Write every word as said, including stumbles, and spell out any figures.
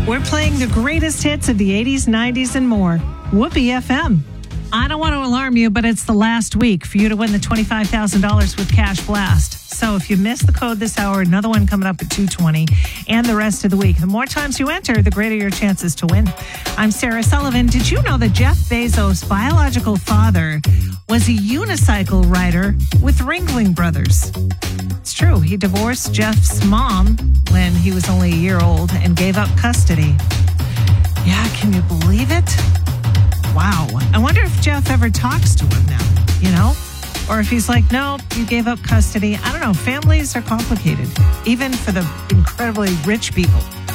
We're playing the greatest hits of the eighties, nineties, and more. Whoopee F M. I don't want to alarm you, but it's the last week for you to win the twenty-five thousand dollars with Cash Blast. So if you missed the code this hour, another one coming up at two twenty, and the rest of the week. The more times you enter, the greater your chances to win. I'm Sarah Sullivan. Did you know that Jeff Bezos' biological father was a unicycle rider with Ringling Brothers? It's true. He divorced Jeff's mom when he was only a year old and gave up custody. Yeah, can you believe it? Wow. I wonder if Jeff ever talks to him now, you know? Or if he's like, no, you gave up custody. I don't know. Families are complicated, even for the incredibly rich people.